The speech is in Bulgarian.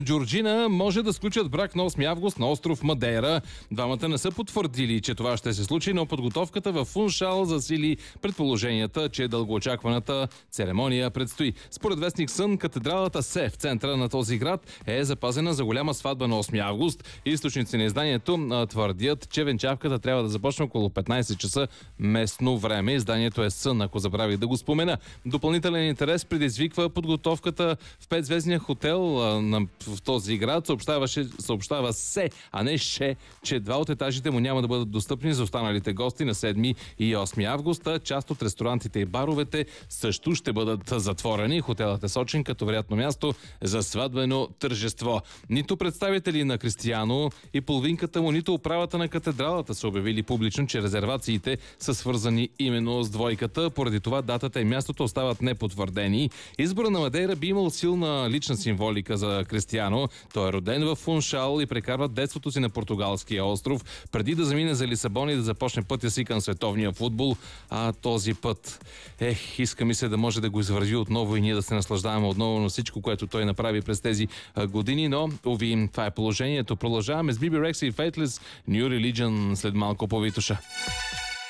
Джорджина може да сключат брак на 8 август на остров Мадейра. Двамата не са потвърдили, че това ще се случи, но подготовката в Фуншал засили предположенията, че дългоочакваната церемония предстои. Според вестник Сън, катедралата Се в центъра на този град е запазена за голяма сватба на 8 август. Източници на изданието твърдят, че венчавката трябва да започне около 15 часа местно време. Изданието е Сън, ако забрави да го спомена. Допълнителен интерес предизвиква подготовката в 5-звездния хотел в този град. Съобщава се, а не ше, че два от етажите му няма да бъдат достъпни за останалите гости на 7 и 8 августа. Част от ресторантите и баровете също ще бъдат затворени. Хотелът е сочен като вероятно място за сватбено тържество. Нито представители на Кристиано и половинката му, нито управата на катедралата са обявили публично, че резервациите са свързани именно с двойката. Поради това датата и мястото остават непотвърдени. Избора на Мадейра би имал силна лична символика за Кристиано. Той е роден в Фуншал и прекарва детството си на португалския остров, преди да замине за Лисабон и да започне пътя си към световния футбол. А този път, иска ми се да може да го извърви отново и ние да се наслаждаваме отново на всичко, което той направи през тези години, но, уви, това е положението. Продължаваме с Биби Рекс и Faithless New Religion след малко по Витоша.